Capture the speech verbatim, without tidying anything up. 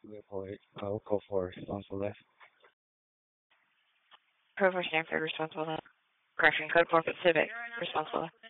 We'll call it, uh, we'll call for responsible left. Code for Stanford, responsible left. Correction, code for Pacific, responsible left.